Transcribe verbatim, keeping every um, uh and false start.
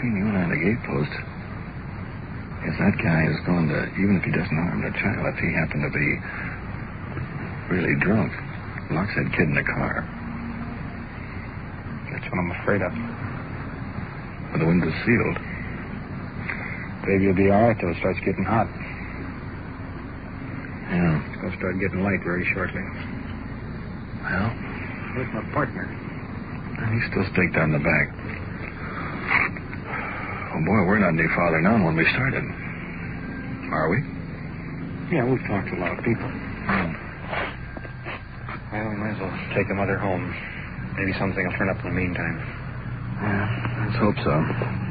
between you and I, the gate post. If that guy is going to, even if he doesn't harm the child, if he happened to be really drunk, locks that kid in the car. That's what I'm afraid of. But the window's sealed. Maybe you'll be all right till it starts getting hot. Yeah. It's going to start getting light very shortly. Well? Where's my partner? He's still staked on the back. Oh, boy, we're not any farther now than when we started. Are we? Yeah, we've talked to a lot of people. Hmm. Well, we might as well take the mother home. Maybe something will turn up in the meantime. Yeah, let's hope so.